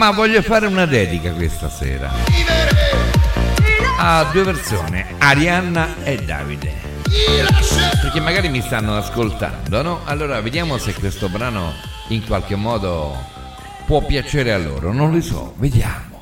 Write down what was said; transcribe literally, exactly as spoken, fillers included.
ma voglio fare una dedica questa sera a due persone, Arianna e Davide, perché magari mi stanno ascoltando, no? Allora vediamo se questo brano in qualche modo può piacere a loro, non lo so, vediamo.